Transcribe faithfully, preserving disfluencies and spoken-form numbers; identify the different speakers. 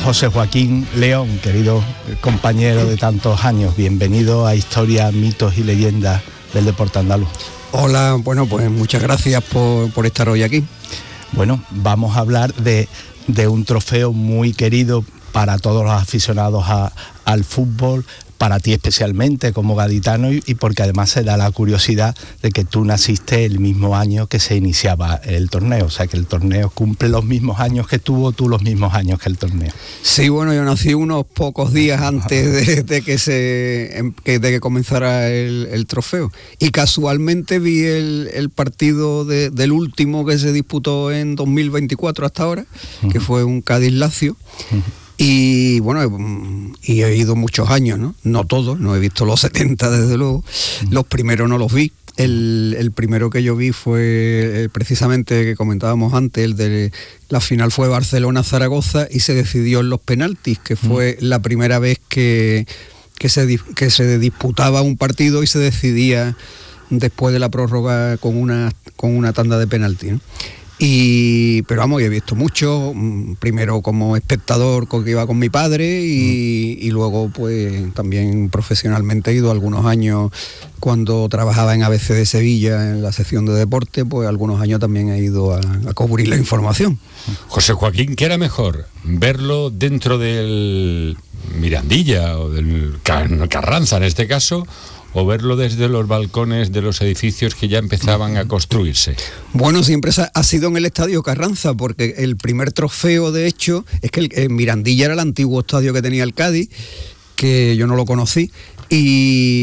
Speaker 1: José Joaquín León, querido compañero de tantos años, bienvenido a Historia, Mitos y Leyendas del Deporte Andaluz.
Speaker 2: Hola, bueno, pues muchas gracias por, por estar hoy aquí.
Speaker 1: Bueno, vamos a hablar de, de un trofeo muy querido para todos los aficionados a, al fútbol, para ti especialmente como gaditano, y, y porque además se da la curiosidad de que tú naciste el mismo año que se iniciaba el torneo, o sea que el torneo cumple los mismos años que tuvo, tú los mismos años que el torneo.
Speaker 2: Sí, bueno, yo nací unos pocos días antes de, de que se de que comenzara el, el trofeo, y casualmente vi el, el partido de, del último que se disputó en dos mil veinticuatro hasta ahora, uh-huh. que fue un Cádiz-Lazio. Uh-huh. Y bueno, y he ido muchos años, ¿no? No todos, no he visto los setenta desde luego, los primeros no los vi. El, el primero que yo vi fue precisamente, que comentábamos antes, el de la final fue Barcelona-Zaragoza y se decidió en los penaltis, que fue la primera vez que, que, se, que se disputaba un partido y se decidía después de la prórroga con una, con una tanda de penaltis, ¿no? Y, pero vamos, he visto mucho, primero como espectador, que iba con mi padre, y, y luego pues también profesionalmente he ido algunos años, cuando trabajaba en A B C de Sevilla en la sección de deporte, pues algunos años también he ido a, a cubrir la información.
Speaker 3: José Joaquín, ¿qué era mejor? ¿Verlo dentro del Mirandilla o del Carranza en este caso, o verlo desde los balcones de los edificios que ya empezaban a construirse?
Speaker 2: Bueno, siempre ha sido en el Estadio Carranza, porque el primer trofeo, de hecho, es que el, el Mirandilla era el antiguo estadio que tenía el Cádiz, que yo no lo conocí, y